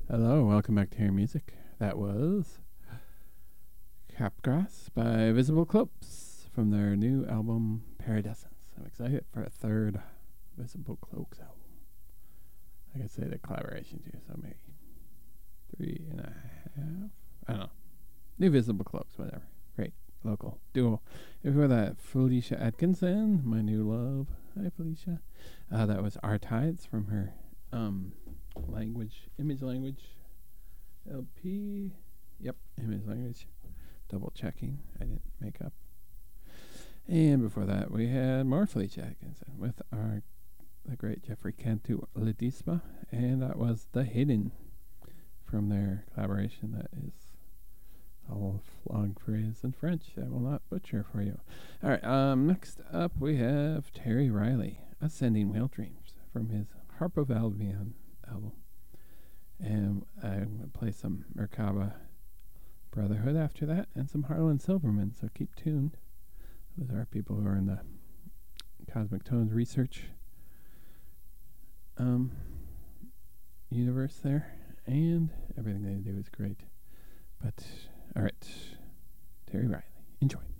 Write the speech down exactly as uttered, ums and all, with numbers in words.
Hello, welcome back to Hear Music. That was Capgrass by Visible Cloaks from their new album Paradescence. I'm excited for a third Visible Cloaks album. I could say the collaboration too, so maybe three and a half. I don't know. New Visible Cloaks, whatever. Great local duo. Before that, Felicia Atkinson, my new love. Hi, Felicia. Uh, that was Our Tides from her um, language, image language L P. Yep, image language. Double checking. I didn't make up. And before that, we had more Felicia Atkinson with our the great Jeffrey Cantu Ledesma, and that was The Hidden from their collaboration. That is a whole long phrase in French I will not butcher for you. All right, um, next up we have Terry Riley, Ascending Whale Dreams from his Harp of Albion album. And I'm going to play some Merkaba Brotherhood after that, and some Harlan Silverman, so keep tuned. Those are people who are in the Cosmic Tones research um, universe there, and everything they do is great. But, alright, Terry Riley, enjoy.